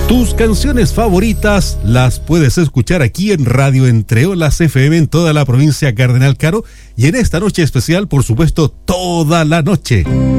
Tus canciones favoritas las puedes escuchar aquí en Radio Entre Olas FM en toda la provincia Cardenal Caro y en esta noche especial, por supuesto, toda la noche.